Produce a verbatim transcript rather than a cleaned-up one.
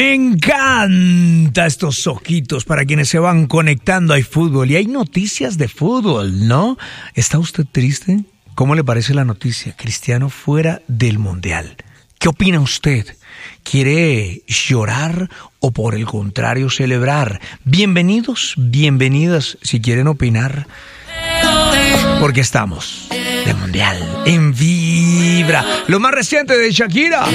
Me encanta estos ojitos para quienes se van conectando. Hay fútbol y hay noticias de fútbol, ¿no? ¿Está usted triste? ¿Cómo le parece la noticia? Cristiano fuera del Mundial. ¿Qué opina usted? ¿Quiere llorar o por el contrario celebrar? Bienvenidos, bienvenidas si quieren opinar. Porque estamos de Mundial en Vibra. Lo más reciente de Shakira.